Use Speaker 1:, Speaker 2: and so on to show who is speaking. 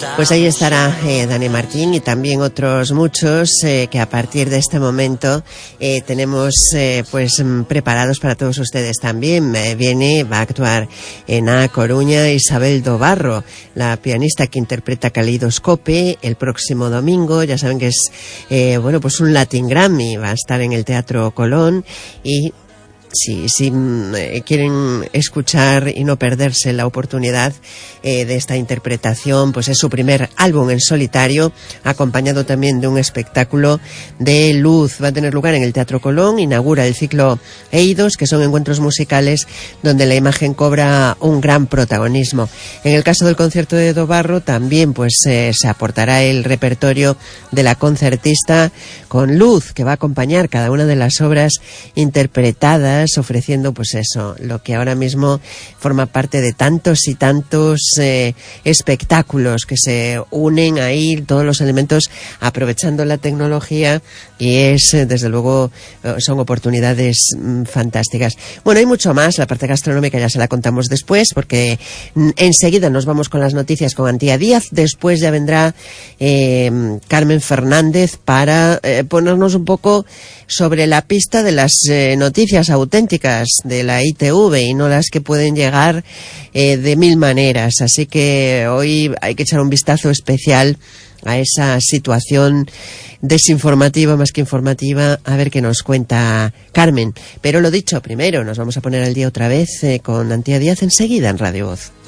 Speaker 1: Pues ahí estará Dani Martín y también otros muchos que a partir de este momento tenemos pues preparados para todos ustedes también. Va a actuar en A Coruña Isabel Dobarro, la pianista que interpreta Caleidoscope el próximo domingo. Ya saben que es pues un Latin Grammy, va a estar en el Teatro Colón. Y si quieren escuchar y no perderse la oportunidad de esta interpretación, pues es su primer álbum en solitario, acompañado también de un espectáculo de luz. Va a tener lugar en el Teatro Colón, inaugura el ciclo Eidos, que son encuentros musicales donde la imagen cobra un gran protagonismo. En el caso del concierto de Dobarro también pues se aportará el repertorio de la concertista con luz, que va a acompañar cada una de las obras interpretadas, ofreciendo pues eso, lo que ahora mismo forma parte de tantos y tantos espectáculos que se unen ahí, todos los elementos aprovechando la tecnología, y es desde luego son oportunidades fantásticas. Bueno, hay mucho más, la parte gastronómica ya se la contamos después, porque enseguida nos vamos con las noticias con Antía Díaz. Después ya vendrá Carmen Fernández para ponernos un poco sobre la pista de las noticias auténticas de la ITV y no las que pueden llegar de mil maneras. Así que hoy hay que echar un vistazo especial a esa situación desinformativa más que informativa, a ver qué nos cuenta Carmen. Pero lo dicho, primero nos vamos a poner al día otra vez con Antía Díaz enseguida en Radio Voz.